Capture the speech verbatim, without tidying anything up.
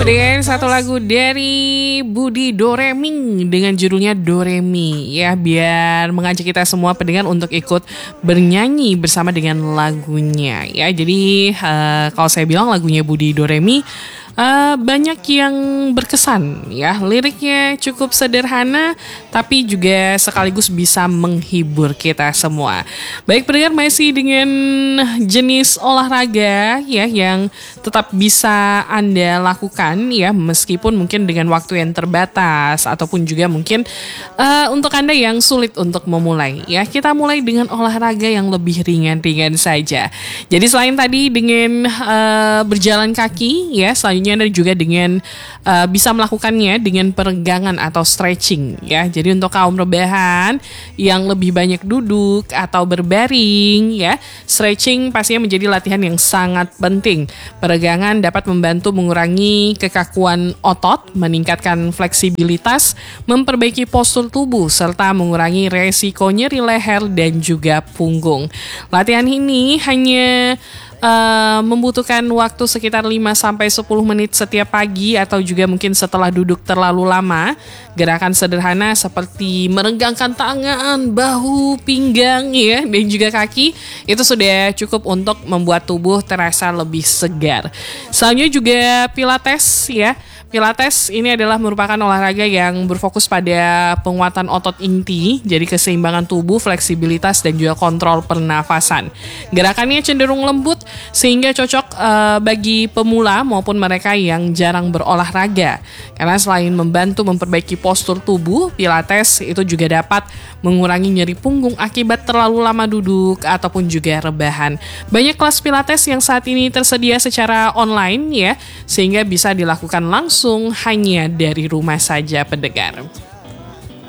dengan satu lagu dari Budi Doremi dengan judulnya Doremi ya, biar mengajak kita semua pendengar untuk ikut bernyanyi bersama dengan lagunya ya. Jadi uh, kalau saya bilang lagunya Budi Doremi Uh, banyak yang berkesan ya, liriknya cukup sederhana tapi juga sekaligus bisa menghibur kita semua. Baik pendengar, masih dengan jenis olahraga ya yang tetap bisa Anda lakukan ya, meskipun mungkin dengan waktu yang terbatas ataupun juga mungkin uh, untuk Anda yang sulit untuk memulai ya. Kita mulai dengan olahraga yang lebih ringan-ringan saja. Jadi selain tadi dengan uh, berjalan kaki ya, selanjutnya dan juga dengan uh, bisa melakukannya dengan peregangan atau stretching ya. Jadi untuk kaum rebahan yang lebih banyak duduk atau berbaring ya, stretching pastinya menjadi latihan yang sangat penting. Peregangan dapat membantu mengurangi kekakuan otot, meningkatkan fleksibilitas, memperbaiki postur tubuh serta mengurangi resiko nyeri leher dan juga punggung. Latihan ini hanya Uh, membutuhkan waktu sekitar lima sampai sepuluh menit setiap pagi atau juga mungkin setelah duduk terlalu lama. Gerakan sederhana seperti meregangkan tangan, bahu, pinggang ya, dan juga kaki itu sudah cukup untuk membuat tubuh terasa lebih segar. Selanjutnya juga Pilates ya. Pilates ini adalah merupakan olahraga yang berfokus pada penguatan otot inti, jadi keseimbangan tubuh, fleksibilitas, dan juga kontrol pernafasan. Gerakannya cenderung lembut sehingga cocok uh, bagi pemula maupun mereka yang jarang berolahraga. Karena selain membantu memperbaiki postur tubuh, Pilates itu juga dapat mengurangi nyeri punggung akibat terlalu lama duduk ataupun juga rebahan. Banyak kelas Pilates yang saat ini tersedia secara online ya, sehingga bisa dilakukan langsung hanya dari rumah saja pendengar.